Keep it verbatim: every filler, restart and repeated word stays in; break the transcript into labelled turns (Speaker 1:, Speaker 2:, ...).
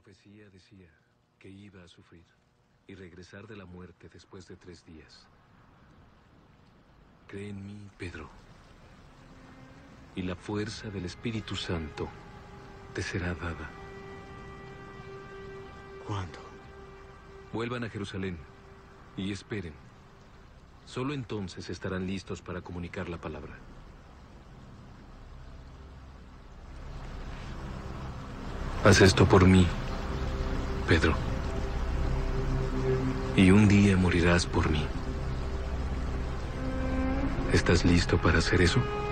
Speaker 1: profecía decía que iba a sufrir y regresar de la muerte después de tres días. Cree en mí, Pedro, y la fuerza del Espíritu Santo te será dada.
Speaker 2: ¿Cuándo?
Speaker 1: Vuelvan a Jerusalén y esperen. Solo entonces estarán listos para comunicar la palabra. Haz esto por mí, Pedro, y un día morirás por mí. ¿Estás listo para hacer eso?